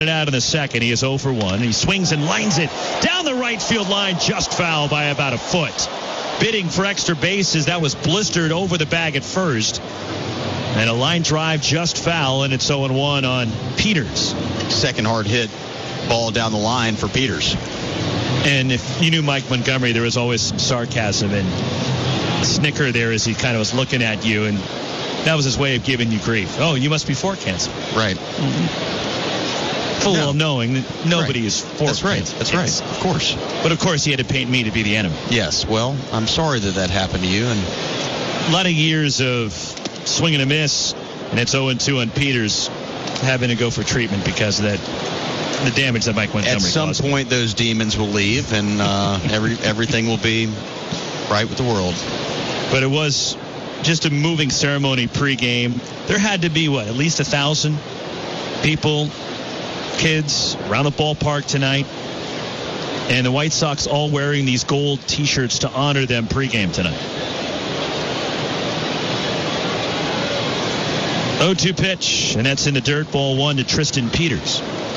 out in the second. He is 0 for 1. He swings and lines it down the right field line, just foul by about a foot. Bidding for extra bases, that was blistered over the bag at first. And a line drive, just foul, and it's 0-1 on Peters. Second hard hit ball down the line for Peters. And if you knew Mike Montgomery, there was always some sarcasm and a snicker there as he kind of was looking at you, and that was his way of giving you grief. Oh, you must be for cancer. Right. Full well knowing that nobody is for That's right. cancer. That's right. Of course. But of course, he had to paint me to be the enemy. Yes. Well, I'm sorry that happened to you. And a lot of years of swing and a miss, and it's 0-2 on Peters, having to go for treatment because of that, the damage that Mike Montgomery caused. At some point, those demons will leave, and everything will be right with the world. But it was just a moving ceremony pregame. There had to be, at least 1,000 people, kids, around the ballpark tonight. And the White Sox all wearing these gold T-shirts to honor them pregame tonight. 0-2 pitch, and that's in the dirt. Ball 1 to Tristan Peters.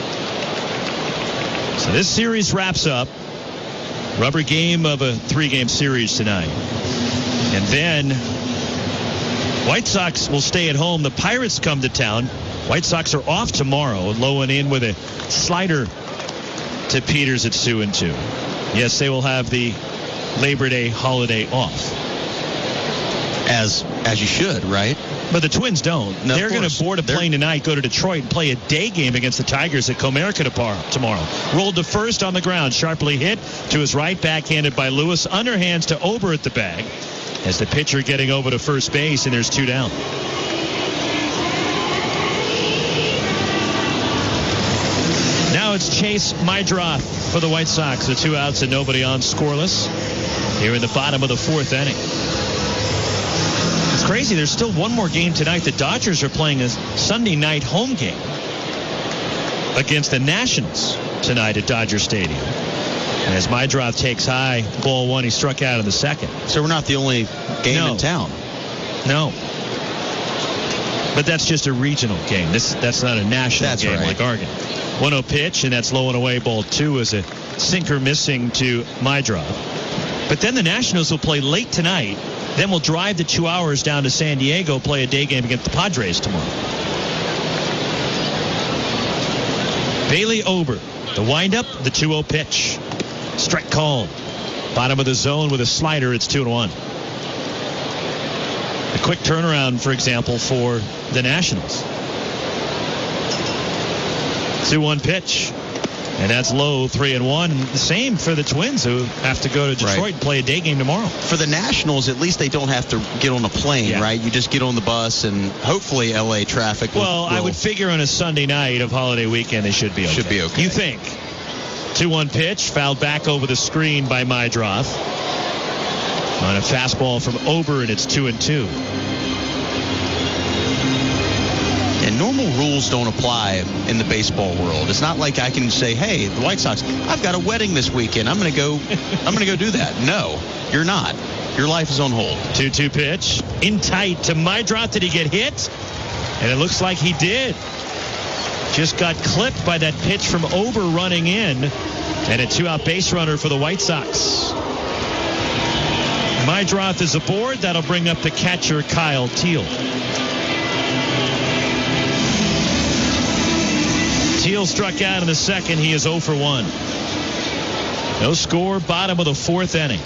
So this series wraps up. Rubber game of a 3-game series tonight. And then White Sox will stay at home. The Pirates come to town. White Sox are off tomorrow. Low and in with a slider to Peters at 2-2. Yes, they will have the Labor Day holiday off. As you should, right? But the Twins don't. No, they're going to board a plane tonight, go to Detroit, and play a day game against the Tigers at Comerica tomorrow. Rolled to first on the ground. Sharply hit to his right, backhanded by Lewis. Underhands to Ober at the bag as the pitcher getting over to first base, and there's 2 down. Now it's Chase Meidroth for the White Sox. The 2 outs and nobody on, scoreless here in the bottom of the 4th inning. It's crazy. There's still one more game tonight. The Dodgers are playing a Sunday night home game against the Nationals tonight at Dodger Stadium. And as Meidroth takes high, ball 1, he struck out in the second. So we're not the only game in town. No. But that's just a regional game. That's not a national game like Oregon. 1-0 pitch, and that's low and away. Ball 2 is a sinker missing to Meidroth. But then the Nationals will play late tonight. Then we'll drive the 2 hours down to San Diego, play a day game against the Padres tomorrow. Bailey Ober, the windup, the 2-0 pitch. Strike called. Bottom of the zone with a slider. It's 2-1. A quick turnaround, for example, for the Nationals. 2-1 pitch. And that's low, 3-1. And the same for the Twins, who have to go to Detroit and play a day game tomorrow. For the Nationals, at least they don't have to get on a plane, right? You just get on the bus, and hopefully L.A. traffic will... Well, I would figure on a Sunday night of holiday weekend, they should be okay. Should be okay. You think? 2-1 pitch, fouled back over the screen by Meidroth. On a fastball from Ober, and it's 2-2. And normal rules don't apply in the baseball world. It's not like I can say, hey, the White Sox, I've got a wedding this weekend. I'm going to go do that. No, you're not. Your life is on hold. 2-2 pitch. In tight to Meidroth. Did he get hit? And it looks like he did. Just got clipped by that pitch from Ober running in. And a 2-out base runner for the White Sox. Meidroth is aboard. That'll bring up the catcher, Kyle Teel. Teel struck out in the second. He is 0 for 1. No score. Bottom of the 4th inning.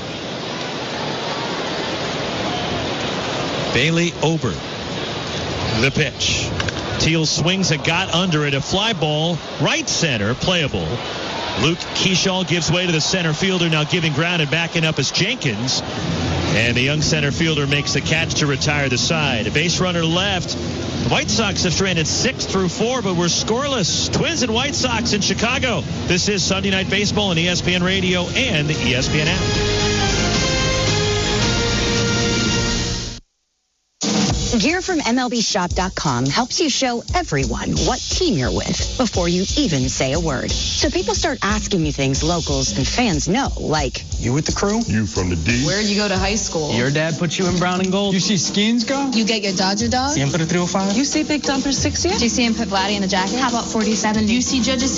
Bailey Ober. The pitch. Teel swings and got under it. A fly ball. Right center. Playable. Luke Keeschall gives way to the center fielder. Now giving ground and backing up is Jenkins. And the young center fielder makes the catch to retire the side. A base runner left. The White Sox have stranded 6 through 4, but we're scoreless. Twins and White Sox in Chicago. This is Sunday Night Baseball on ESPN Radio and the ESPN app. Gear from MLBshop.com helps you show everyone what team you're with before you even say a word. So people start asking you things locals and fans know, like, you with the crew? You from the D? Where'd you go to high school? Your dad put you in brown and gold? You see Skins go? You get your Dodger dog? Siempre 305? You see Big Dumper 6 yet? Do you see him put Vladdy in the jacket? How about 47? Do you see Judges